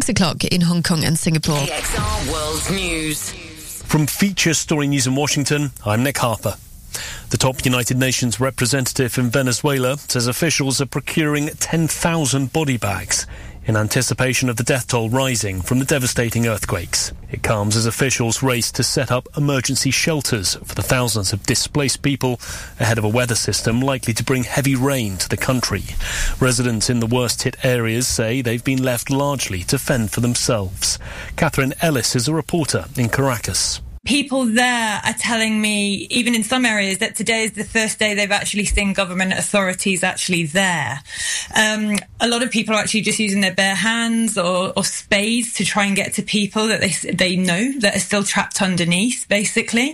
o'clock in Hong Kong and Singapore. AXR World News. From Feature Story News in Washington, I'm Nick Harper. The top United Nations representative in Venezuela says officials are procuring 10,000 body bags in anticipation of the death toll rising from the devastating earthquakes. It comes as officials race to set up emergency shelters for the thousands of displaced people ahead of a weather system likely to bring heavy rain to the country. Residents in the worst-hit areas say they've been left largely to fend for themselves. Catherine Ellis is a reporter in Caracas. People there are telling me, even in some areas, that today is the first day they've actually seen government authorities actually there. A lot of people are actually just using their bare hands or spades to try and get to people that they know that are still trapped underneath, basically.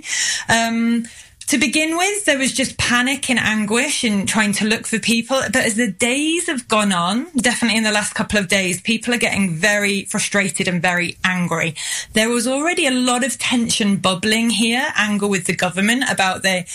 To begin with, there was just panic and anguish in trying to look for people. But as the days have gone on, definitely in the last couple of days, people are getting very frustrated and very angry. There was already a lot of tension bubbling here, anger with the government about a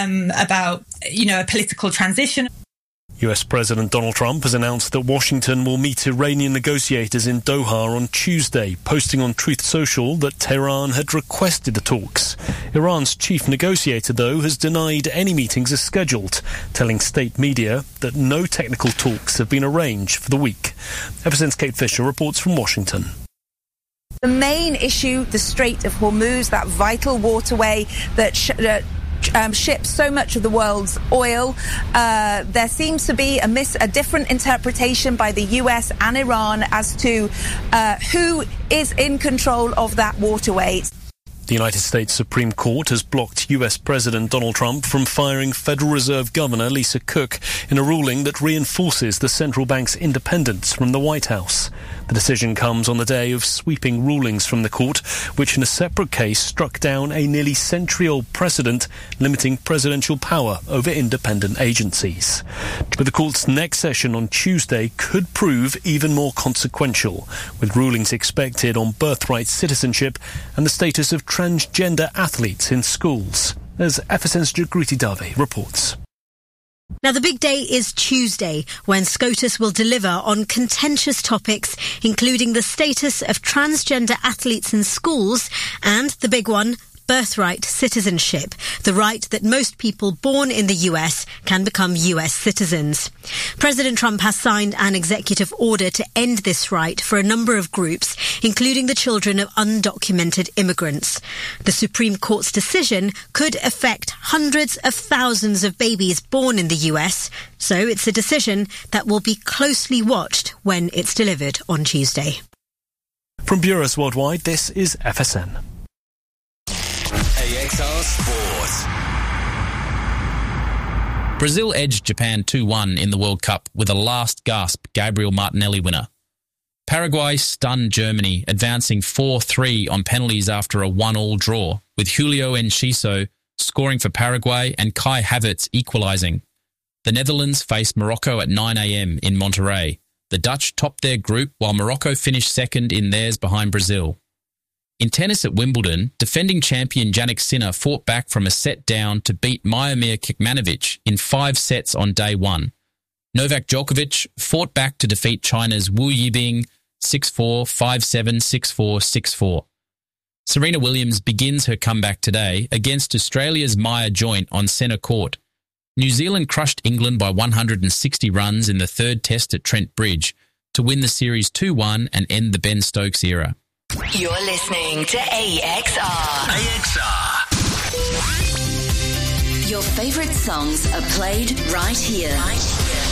political transition. US President Donald Trump has announced that Washington will meet Iranian negotiators in Doha on Tuesday, posting on Truth Social that Tehran had requested the talks. Iran's chief negotiator, though, has denied any meetings are scheduled, telling state media that no technical talks have been arranged for the week. Ever since Kate Fisher reports from Washington. The main issue, the Strait of Hormuz, that vital waterway that ships so much of the world's oil. There seems to be a different interpretation by the US and Iran as to who is in control of that waterway. The United States Supreme Court has blocked US President Donald Trump from firing Federal Reserve Governor Lisa Cook in a ruling that reinforces the central bank's independence from the White House. The decision comes on the day of sweeping rulings from the court, which in a separate case struck down a nearly century-old precedent limiting presidential power over independent agencies. But the court's next session on Tuesday could prove even more consequential, with rulings expected on birthright citizenship and the status of transgender athletes in schools, as FSN's Jagruti Dave reports. Now, the big day is Tuesday, when SCOTUS will deliver on contentious topics, including the status of transgender athletes in schools and the big one, birthright citizenship, the right that most people born in the US can become US citizens. President Trump has signed an executive order to end this right for a number of groups, including the children of undocumented immigrants. The Supreme Court's decision could affect hundreds of thousands of babies born in the US, so it's a decision that will be closely watched when it's delivered on Tuesday. From bureaus worldwide, this is FSN. AXR Sport. Brazil edged Japan 2-1 in the World Cup with a last gasp Gabriel Martinelli winner. Paraguay stunned Germany, advancing 4-3 on penalties after a 1-1 draw, with Julio Enciso scoring for Paraguay and Kai Havertz equalising. The Netherlands faced Morocco at 9 a.m. in Monterrey. The Dutch topped their group while Morocco finished second in theirs behind Brazil. In tennis at Wimbledon, defending champion Jannik Sinner fought back from a set down to beat Miomir Kekmanovic in 5 sets on day one. Novak Djokovic fought back to defeat China's Wu Yibing 6-4, 5-7, 6-4, 6-4. Serena Williams begins her comeback today against Australia's Maya Joint on centre court. New Zealand crushed England by 160 runs in the third test at Trent Bridge to win the series 2-1 and end the Ben Stokes era. You're listening to AXR. AXR. Your favourite songs are played right here.